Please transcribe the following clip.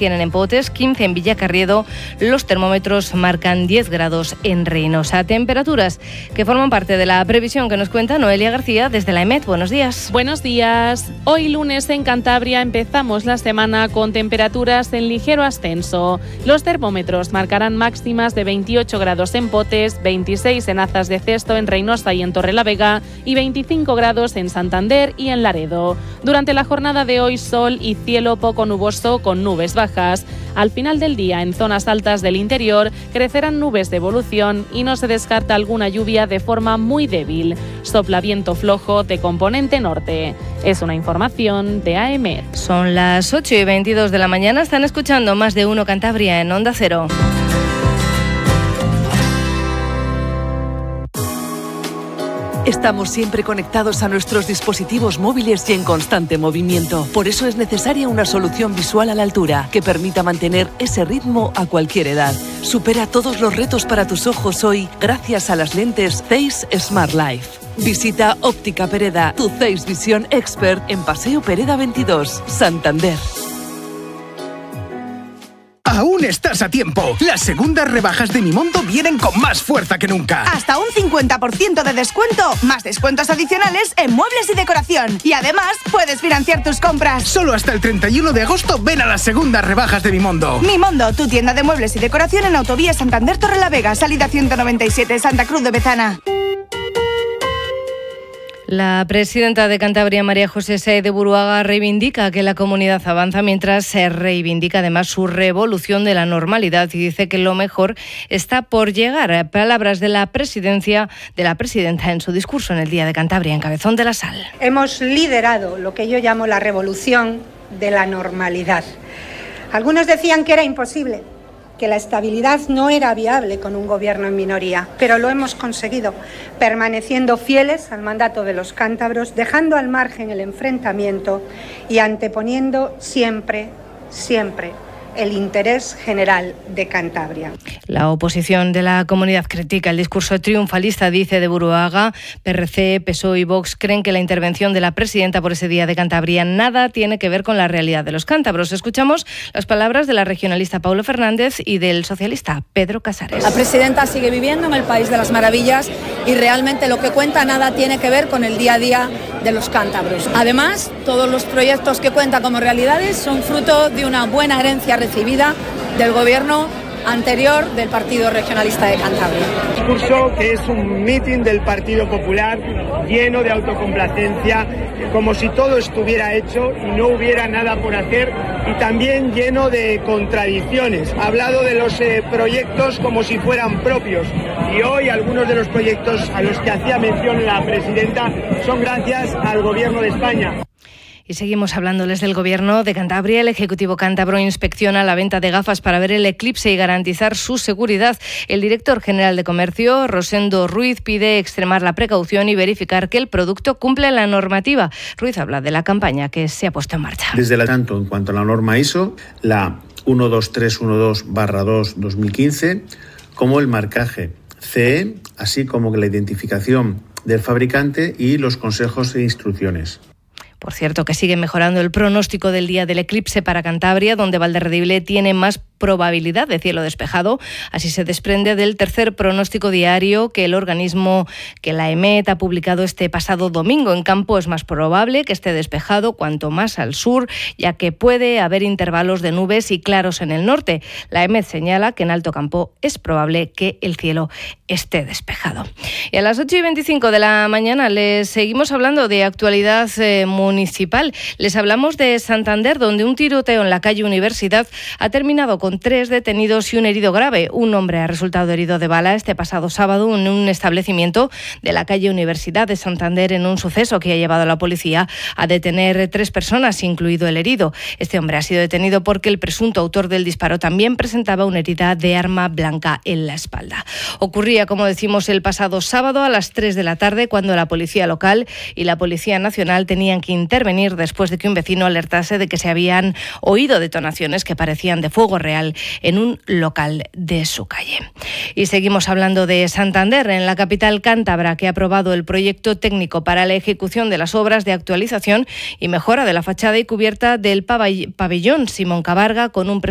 tienen en Potes, 15 en Villacarriedo. Los termómetros marcan 10 grados en Reynosa. Temperaturas que forman parte de la previsión que nos cuenta Noelia García desde la EMET. Buenos días. Buenos días. Hoy lunes en Cantabria empezamos la semana con temperaturas en ligero ascenso. Los termómetros marcarán máximas de 28 grados en Potes, 26 en Azas de Cesto, en Reynosa y en Torrelavega y 25 grados en Santander y en Laredo. Durante la jornada de hoy, sol y cielo poco nuboso con nubes bajas. Al final del día, en zonas altas del interior, crecerán nubes de evolución y no se descarta alguna lluvia de forma muy débil. Sopla viento flojo de componente norte. Es una información de AEMET. Son las 8:22 de la mañana. Están escuchando Más de Uno Cantabria en Onda Cero. Estamos siempre conectados a nuestros dispositivos móviles y en constante movimiento. Por eso es necesaria una solución visual a la altura que permita mantener ese ritmo a cualquier edad. Supera todos los retos para tus ojos hoy gracias a las lentes Zeiss Smart Life. Visita Óptica Pereda, tu Zeiss Visión Expert en Paseo Pereda 22, Santander. Aún estás a tiempo. Las segundas rebajas de Mimondo vienen con más fuerza que nunca. Hasta un 50% de descuento, más descuentos adicionales en muebles y decoración. Y además, puedes financiar tus compras. Solo hasta el 31 de agosto ven a las segundas rebajas de Mimondo. Mimondo, tu tienda de muebles y decoración en Autovía Santander Torrelavega, salida 197, Santa Cruz de Bezana. La presidenta de Cantabria, María José Sáez de Buruaga, reivindica que la comunidad avanza mientras se reivindica además su revolución de la normalidad y dice que lo mejor está por llegar. Palabras de la presidenta en su discurso en el Día de Cantabria en Cabezón de la Sal. Hemos liderado lo que yo llamo la revolución de la normalidad. Algunos decían que era imposible, que la estabilidad no era viable con un gobierno en minoría, pero lo hemos conseguido, permaneciendo fieles al mandato de los cántabros, dejando al margen el enfrentamiento y anteponiendo siempre el interés general de Cantabria. La oposición de la comunidad critica el discurso triunfalista, dice de Buruaga. PRC, PSOE y Vox creen que la intervención de la presidenta por ese Día de Cantabria nada tiene que ver con la realidad de los cántabros. Escuchamos las palabras de la regionalista Paulo Fernández y del socialista Pedro Casares. La presidenta sigue viviendo en el País de las Maravillas y realmente lo que cuenta nada tiene que ver con el día a día de los cántabros. Además, todos los proyectos que cuenta como realidades son fruto de una buena herencia recibida del gobierno anterior del Partido Regionalista de Cantabria. Un discurso que es un mitin del Partido Popular lleno de autocomplacencia, como si todo estuviera hecho y no hubiera nada por hacer, y también lleno de contradicciones. Ha hablado de los proyectos como si fueran propios, y hoy algunos de los proyectos a los que hacía mención la presidenta son gracias al Gobierno de España. Y seguimos hablándoles del Gobierno de Cantabria. El Ejecutivo cántabro inspecciona la venta de gafas para ver el eclipse y garantizar su seguridad. El director general de Comercio, Rosendo Ruiz, pide extremar la precaución y verificar que el producto cumple la normativa. Ruiz habla de la campaña que se ha puesto en marcha. Tanto en cuanto a la norma ISO, la 12312/2/2015, como el marcaje CE, así como la identificación del fabricante y los consejos e instrucciones. Por cierto, que sigue mejorando el pronóstico del día del eclipse para Cantabria, donde Valderredible tiene más probabilidad de cielo despejado. Así se desprende del tercer pronóstico diario que el organismo, que la EMET ha publicado este pasado domingo. En campo es más probable que esté despejado cuanto más al sur, ya que puede haber intervalos de nubes y claros en el norte. La EMET señala que en alto campo es probable que el cielo esté despejado. Y a las 8:25 de la mañana les seguimos hablando de actualidad municipal. Les hablamos de Santander, donde un tiroteo en la calle Universidad ha terminado con 3 detenidos y un herido grave. Un hombre ha resultado herido de bala este pasado sábado en un establecimiento de la calle Universidad de Santander, en un suceso que ha llevado a la policía a detener 3 personas, incluido el herido. Este hombre ha sido detenido porque el presunto autor del disparo también presentaba una herida de arma blanca en la espalda. Ocurría, como decimos, el pasado sábado a las 3 de la tarde, cuando la policía local y la Policía Nacional tenían que intervenir después de que un vecino alertase de que se habían oído detonaciones que parecían de fuego real en un local de su calle. Y seguimos hablando de Santander, en la capital cántabra, que ha aprobado el proyecto técnico para la ejecución de las obras de actualización y mejora de la fachada y cubierta del pabellón Simón Cabarga, con un